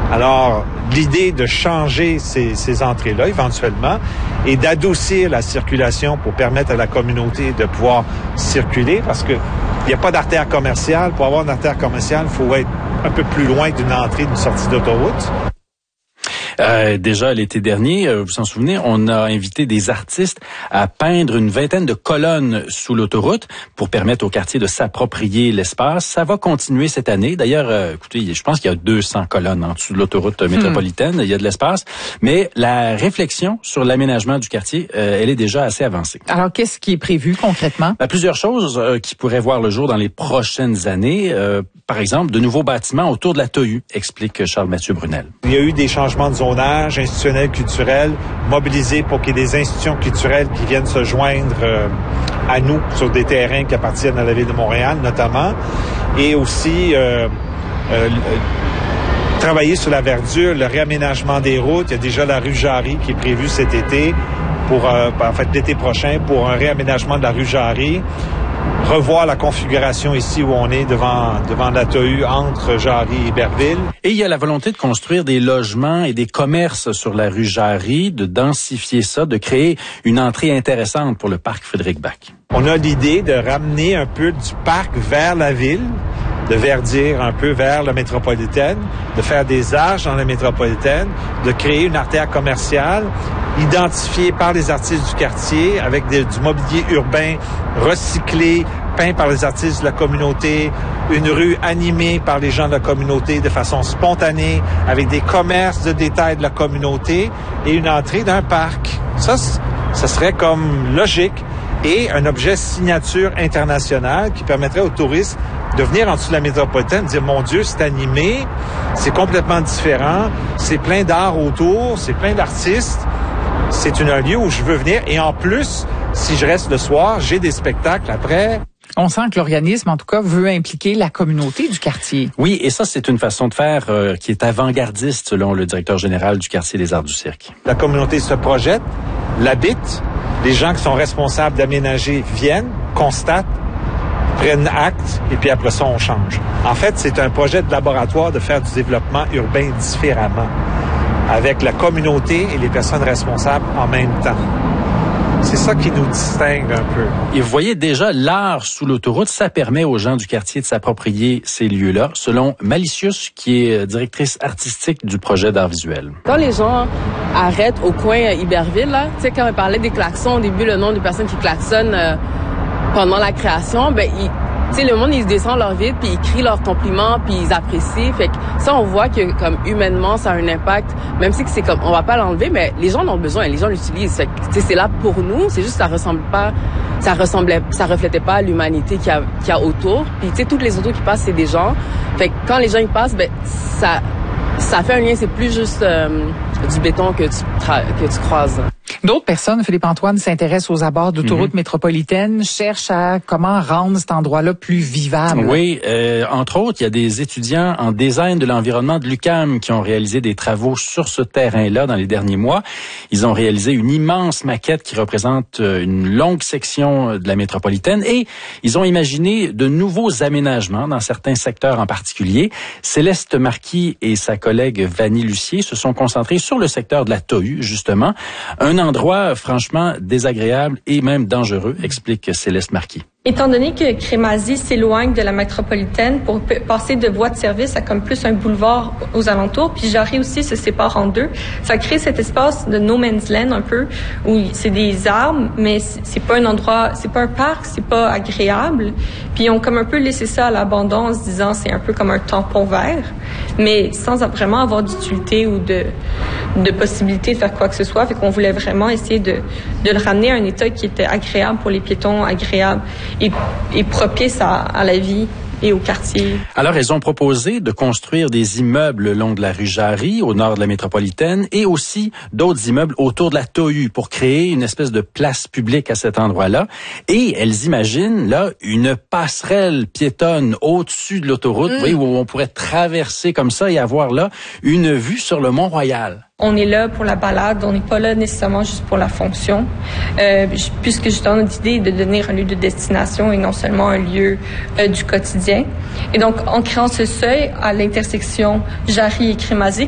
Alors, l'idée de changer ces entrées-là, éventuellement, et d'adoucir la circulation pour permettre à la communauté de pouvoir circuler, parce que il n'y a pas d'artère commerciale. Pour avoir une artère commerciale, il faut être un peu plus loin d'une entrée, d'une sortie d'autoroute. Déjà l'été dernier, vous vous en souvenez, on a invité des artistes à peindre une vingtaine de colonnes sous l'autoroute pour permettre au quartier de s'approprier l'espace. Ça va continuer cette année. D'ailleurs, écoutez, je pense qu'il y a 200 colonnes en dessous de l'autoroute métropolitaine. Il y a de l'espace. Mais la réflexion sur l'aménagement du quartier, elle est déjà assez avancée. Alors, qu'est-ce qui est prévu concrètement? Plusieurs choses qui pourraient voir le jour dans les prochaines années. Par exemple, de nouveaux bâtiments autour de la TOU, explique Charles-Mathieu Brunel. Il y a eu des changements de zonage institutionnel, culturel, mobilisés pour qu'il y ait des institutions culturelles qui viennent se joindre à nous sur des terrains qui appartiennent à la Ville de Montréal, notamment. Et aussi travailler sur la verdure, le réaménagement des routes. Il y a déjà la rue Jarry qui est prévue cet été, l'été prochain, pour un réaménagement de la rue Jarry. Revoir la configuration ici où on est devant la TOU entre Jarry et Iberville. Et il y a la volonté de construire des logements et des commerces sur la rue Jarry, de densifier ça, de créer une entrée intéressante pour le parc Frédéric-Bach. On a l'idée de ramener un peu du parc vers la ville, de verdir un peu vers la métropolitaine, de faire des arches dans la métropolitaine, de créer une artère commerciale identifiée par les artistes du quartier avec du mobilier urbain recyclé, peint par les artistes de la communauté, une rue animée par les gens de la communauté de façon spontanée, avec des commerces de détail de la communauté et une entrée d'un parc. Ça serait comme logique et un objet signature international qui permettrait aux touristes de venir en dessous de la métropolitaine, dire, mon Dieu, c'est animé, c'est complètement différent, c'est plein d'art autour, c'est plein d'artistes, c'est un lieu où je veux venir. Et en plus, si je reste le soir, j'ai des spectacles après. On sent que l'organisme, en tout cas, veut impliquer la communauté du quartier. Oui, et ça, c'est une façon de faire qui est avant-gardiste, selon le directeur général du quartier des Arts du Cirque. La communauté se projette, l'habite, les gens qui sont responsables d'aménager viennent, constatent, prennent acte, et puis après ça, on change. En fait, c'est un projet de laboratoire de faire du développement urbain différemment, avec la communauté et les personnes responsables en même temps. C'est ça qui nous distingue un peu. Et vous voyez déjà, l'art sous l'autoroute, ça permet aux gens du quartier de s'approprier ces lieux-là, selon Malicius, qui est directrice artistique du projet d'art visuel. Quand les gens arrêtent au coin Iberville, là, tu sais, quand on parlait des klaxons, au début, le nombre de personnes qui klaxonnent pendant la création, tu sais, le monde, ils descendent leur vide, puis ils crient leurs compliments, puis ils apprécient. Fait que ça, on voit que, comme, humainement, ça a un impact. Même si c'est comme, on va pas l'enlever, mais les gens en ont besoin, les gens l'utilisent. Fait que, tu sais, c'est là pour nous. C'est juste, ça reflétait pas l'humanité qu'il y a autour. Puis, tu sais, toutes les autos qui passent, c'est des gens. Fait que quand les gens, ils passent, ça fait un lien. C'est plus juste, du béton que tu croises. D'autres personnes, Philippe-Antoine, s'intéressent aux abords d'autoroutes métropolitaines, cherchent à comment rendre cet endroit-là plus vivable. Oui, entre autres, il y a des étudiants en design de l'environnement de l'UQAM qui ont réalisé des travaux sur ce terrain-là dans les derniers mois. Ils ont réalisé une immense maquette qui représente une longue section de la métropolitaine et ils ont imaginé de nouveaux aménagements dans certains secteurs en particulier. Céleste Marquis et sa collègue Vannie Lucier se sont concentrés sur le secteur de la TOU, justement. Un endroit franchement désagréable et même dangereux, explique Céleste Marquis. Étant donné que Crémazie s'éloigne de la métropolitaine pour passer de voie de service à comme plus un boulevard aux alentours, puis Jarry aussi se sépare en deux, ça crée cet espace de no man's land un peu où c'est des arbres, mais c'est pas un endroit, c'est pas un parc, c'est pas agréable. Puis ils ont comme un peu laissé ça à l'abandon en se disant c'est un peu comme un tampon vert, mais sans vraiment avoir d'utilité ou de possibilité de faire quoi que ce soit. Fait qu'on voulait vraiment essayer de le ramener à un état qui était agréable pour les piétons, agréable et propice à la vie et au quartier. Alors, elles ont proposé de construire des immeubles le long de la rue Jarry, au nord de la métropolitaine, et aussi d'autres immeubles autour de la TOU pour créer une espèce de place publique à cet endroit-là. Et elles imaginent, là, une passerelle piétonne au-dessus de l'autoroute, vous voyez, où on pourrait traverser comme ça et avoir là une vue sur le Mont-Royal. On est là pour la balade, on n'est pas là nécessairement juste pour la fonction, puisque justement notre idée est de devenir un lieu de destination et non seulement un lieu du quotidien. Et donc, en créant ce seuil à l'intersection Jarry et Crémazie,